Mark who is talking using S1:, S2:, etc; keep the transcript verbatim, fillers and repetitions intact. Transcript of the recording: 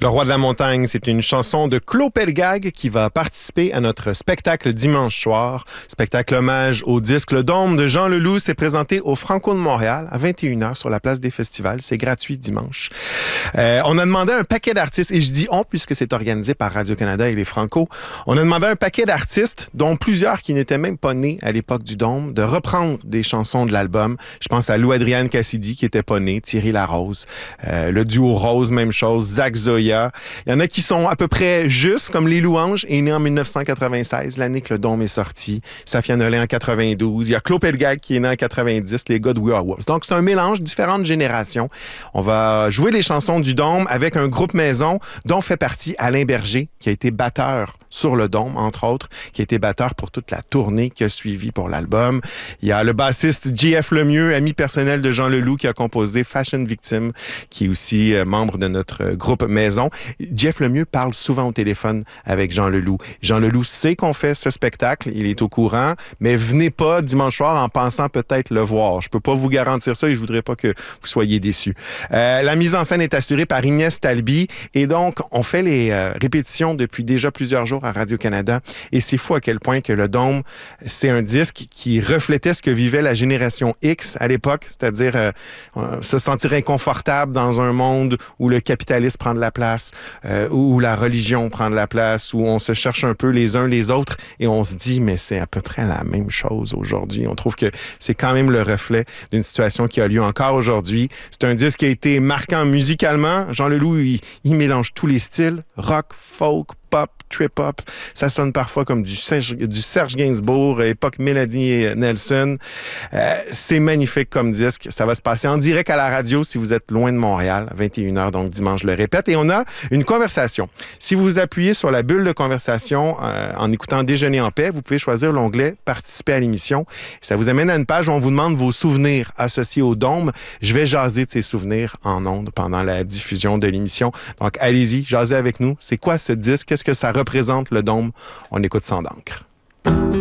S1: Le roi de la montagne, c'est une chanson de Claude Pelgag qui va participer à notre spectacle dimanche soir. Spectacle hommage au disque Le Dôme de Jean Leloup. C'est présenté au Franco de Montréal à vingt et une heures sur la place des festivals. C'est gratuit dimanche. Euh, on a demandé à un paquet d'artistes, et je dis on puisque c'est organisé par Radio-Canada et les Franco. On a demandé à un paquet d'artistes, dont plusieurs qui n'étaient même pas nés à l'époque du Dôme, de reprendre des chansons de l'album. Je pense à Lou Adrienne Cassidy qui était pas né, Thierry Larose, euh, le duo Rose, même chose, Zach Zoya. Il y en a qui sont à peu près justes, comme Les Louanges, est né en dix-neuf cent quatre-vingt-seize, l'année que le Dôme est sorti. Safia Nolin en quatre-vingt-douze. Il y a Claude Pelgag qui est né en quatre-vingt-dix, les gars de We Are Wolves. Donc, c'est un mélange de différentes générations. On va jouer les chansons du Dôme avec un groupe maison dont fait partie Alain Berger, qui a été batteur sur le Dôme, entre autres, qui a été batteur pour toute la tournée qui a suivi pour l'album. Il y a le bassiste J F Lemieux, ami personnel de Jean Leloup, qui a composé Fashion Victim, qui est aussi euh, membre de notre euh, groupe maison. Jeff Lemieux parle souvent au téléphone avec Jean Leloup. Jean Leloup sait qu'on fait ce spectacle, il est au courant, mais venez pas dimanche soir en pensant peut-être le voir. Je peux pas vous garantir ça et je voudrais pas que vous soyez déçus. Euh, la mise en scène est assurée par Inès Talby et donc on fait les euh, répétitions depuis déjà plusieurs jours à Radio-Canada et c'est fou à quel point que le Dôme, c'est un disque qui reflétait ce que vivait la génération X à l'époque, c'est-à-dire euh, se sentir inconfortable dans un monde où le capitalisme prend de la place, Euh, où la religion prend de la place, où on se cherche un peu les uns les autres et on se dit, mais c'est à peu près la même chose aujourd'hui. On trouve que c'est quand même le reflet d'une situation qui a lieu encore aujourd'hui. C'est un disque qui a été marquant musicalement. Jean Leloup, il, il mélange tous les styles, rock, folk, pop, trip-hop. Ça sonne parfois comme du Serge, du Serge Gainsbourg, époque Mélanie Nelson. Euh, c'est magnifique comme disque. Ça va se passer en direct à la radio si vous êtes loin de Montréal, à vingt et une heures, donc dimanche, je le répète. Et on a une conversation. Si vous appuyez sur la bulle de conversation euh, en écoutant Déjeuner en paix, vous pouvez choisir l'onglet « Participer à l'émission ». Ça vous amène à une page où on vous demande vos souvenirs associés au Dôme. Je vais jaser de ces souvenirs en ondes pendant la diffusion de l'émission. Donc, allez-y, jasez avec nous. C'est quoi ce disque? Qu'est-ce que ça représente, le Dôme? On écoute Sans d'encre.